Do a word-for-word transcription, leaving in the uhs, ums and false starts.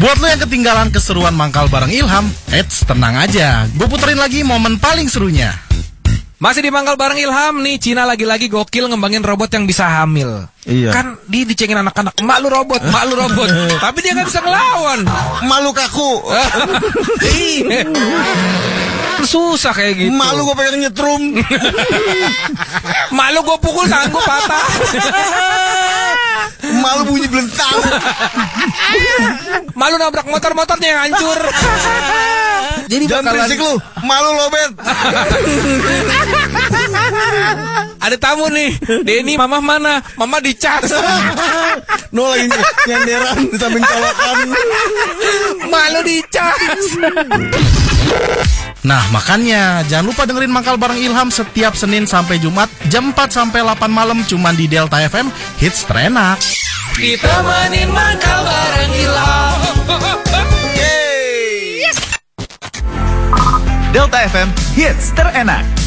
Buat lo yang ketinggalan keseruan mangkal bareng Ilham, eits, tenang aja, gue puterin lagi momen paling serunya. Masih di mangkal bareng Ilham nih, Cina lagi-lagi gokil ngembangin robot yang bisa hamil. Iya. Kan dia dicengin anak-anak, emak lu robot, emak lu robot. Tapi dia gak bisa ngelawan. Malu kaku. Iya. Susah kayak gitu. Malu gue pengen nyetrum. Malu gue pukul tangan gue patah. Malu bunyi belentang. Malu nabrak motor-motornya yang hancur. Jadi jangan bakalan... berisik lu. Malu lobet. Ada tamu nih. Denny, mama mana? Mama dicas. No lagi nyenderan di samping colokan. Malu dicas. Nah makanya jangan lupa dengerin mangkal bareng Ilham setiap Senin sampai Jumat jam empat sampai delapan malam cuman di Delta F M, hits terenak. Kita mainin mangkal bareng Ilham. Delta F M, hits terenak.